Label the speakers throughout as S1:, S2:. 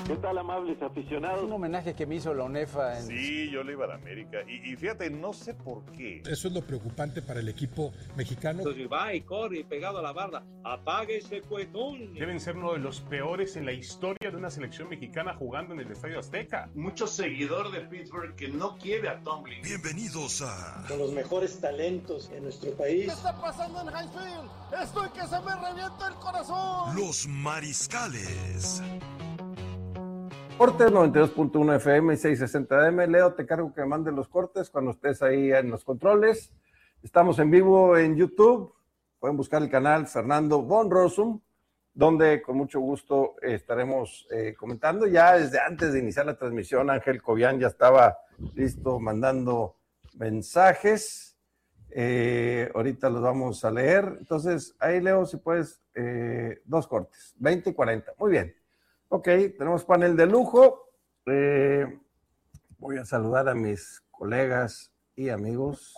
S1: ¿Qué tal, amables aficionados?
S2: Un homenaje que me hizo la UNEFA.
S3: Sí, yo le iba a la América. Y fíjate, no sé por qué.
S4: Eso es lo preocupante para el equipo mexicano.
S5: Entonces va y corre pegado a la barra. Apague ese cuetón.
S6: Deben ser uno de los peores en la historia de una selección mexicana jugando en el Estadio Azteca.
S7: Mucho seguidor de Pittsburgh que no quiere a Tomlin.
S8: Bienvenidos a...
S9: Con los mejores talentos en nuestro país.
S10: ¿Qué está pasando en Highfield? Estoy que se me revienta el corazón.
S8: Los Mariscales.
S11: Cortes 92.1 FM y 660 AM. Leo, te cargo que me manden los cortes cuando estés ahí en los controles. Estamos en vivo en YouTube. Pueden buscar el canal Fernando von Rossum, donde con mucho gusto estaremos comentando. Ya desde antes de iniciar la transmisión, Ángel Cobian ya estaba listo mandando mensajes. Ahorita los vamos a leer. Entonces, ahí Leo, si puedes, 2 cortes, 20 y 40. Muy bien. Ok, tenemos panel de lujo. Voy a saludar a mis colegas y amigos.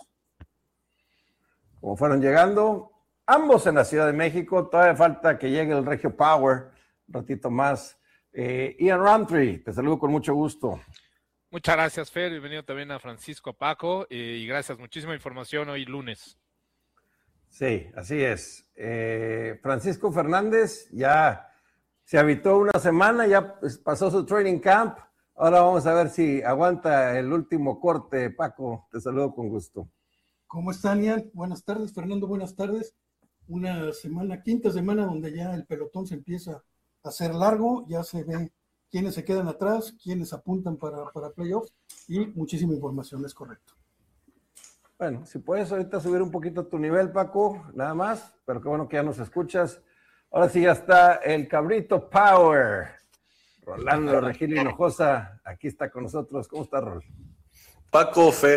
S11: Como fueron llegando, ambos en la Ciudad de México. Todavía falta que llegue el Regio Power, un ratito más. Ian Roundtree, te saludo con mucho gusto.
S12: Muchas gracias, Fer. Bienvenido también a Francisco, a Paco. Y gracias, muchísima información hoy lunes.
S11: Sí, así es. Francisco Fernández ya se habitó una semana, ya pasó su training camp. Ahora vamos a ver si aguanta el último corte. Paco, te saludo con gusto.
S13: ¿Cómo están, Ian? Buenas tardes, Fernando, buenas tardes. Una semana, quinta semana donde ya el pelotón se empieza a hacer largo, ya se ve quiénes se quedan atrás, quiénes apuntan para playoffs y muchísima información, es correcto.
S11: Bueno, si puedes ahorita subir un poquito tu nivel, Paco, nada más, pero qué bueno que ya nos escuchas. Ahora sí ya está el Cabrito Power. Rolando Regil Hinojosa, aquí está con nosotros. ¿Cómo está, Rol?
S14: Paco, Fer